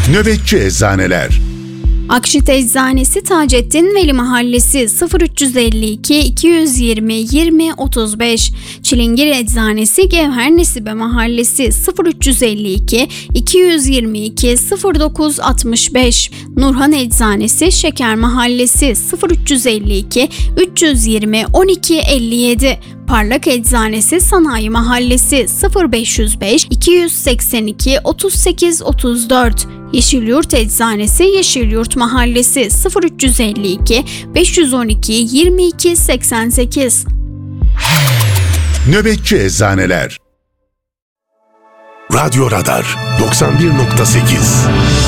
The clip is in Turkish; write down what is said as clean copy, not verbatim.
Nöbetçi Eczaneler. Akşit Eczanesi Taceddin Veli Mahallesi 0352 220 20 35. Çilingir Eczanesi Gevher Nesibe Mahallesi 0352 222 09 65. Nurhan Eczanesi Şeker Mahallesi 0352 320 12 57. Parlak Eczanesi Sanayi Mahallesi 0505 282 38 34. Yeşilyurt Eczanesi Yeşilyurt Mahallesi 0352 512 22 88. Nöbetçi Eczaneler. Radyo Radar 91.8